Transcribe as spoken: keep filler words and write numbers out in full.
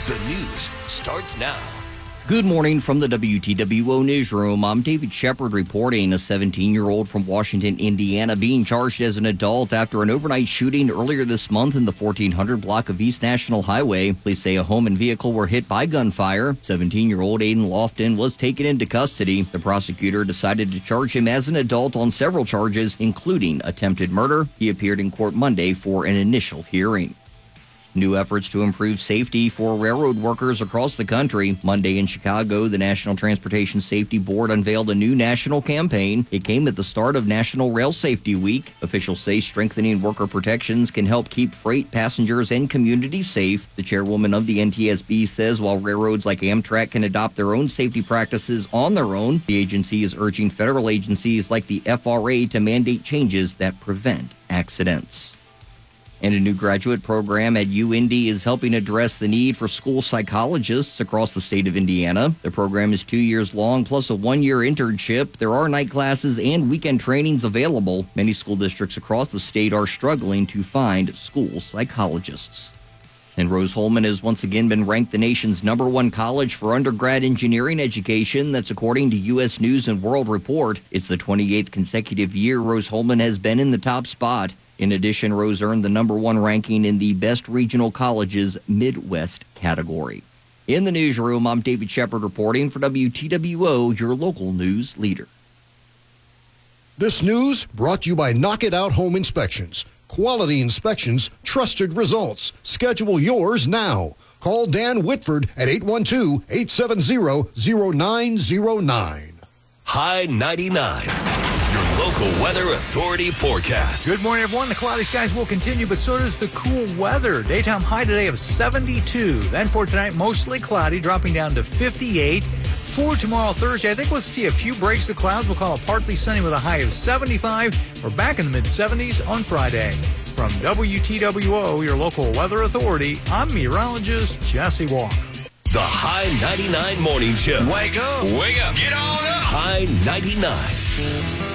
The news starts now. Good morning from the W T W O Newsroom. I'm David Shepard reporting. A seventeen-year-old from Washington, Indiana, being charged as an adult after an overnight shooting earlier this month in the fourteen hundred block of East National Highway. Police say a home and vehicle were hit by gunfire. seventeen-year-old Aiden Lofton was taken into custody. The prosecutor decided to charge him as an adult on several charges, including attempted murder. He appeared in court Monday for an initial hearing. New efforts to improve safety for railroad workers across the country. Monday in Chicago, the National Transportation Safety Board unveiled a new national campaign. It came at the start of National Rail Safety Week. Officials say strengthening worker protections can help keep freight, passengers, and communities safe. The chairwoman of the N T S B says while railroads like Amtrak can adopt their own safety practices on their own, the agency is urging federal agencies like the F R A to mandate changes that prevent accidents. And a new graduate program at U Indy is helping address the need for school psychologists across the state of Indiana. The program is two years long, plus a one-year internship. There are night classes and weekend trainings available. Many school districts across the state are struggling to find school psychologists. And Rose-Hulman has once again been ranked the nation's number one college for undergrad engineering education. That's according to U S News and World Report. It's the twenty-eighth consecutive year Rose-Hulman has been in the top spot. In addition, Rose earned the number one ranking in the Best Regional Colleges Midwest category. In the newsroom, I'm David Shepard reporting for W T W O, your local news leader. This news brought to you by Knock It Out Home Inspections. Quality inspections, trusted results. Schedule yours now. Call Dan Whitford at eight one two, eight seven zero, zero nine zero nine. High ninety-nine. Your local weather authority forecast. Good morning, everyone. The cloudy skies will continue, but so does the cool weather. Daytime high today of seventy-two. Then for tonight, mostly cloudy, dropping down to fifty-eight. For tomorrow, Thursday, I think we'll see a few breaks of clouds. We'll call it partly sunny with a high of seventy-five. We're back in the mid-seventies on Friday. From W T W O, your local weather authority, I'm meteorologist Jesse Walker. The High ninety-nine Morning Show. Wake up. Wake up. Get on up. High ninety-nine.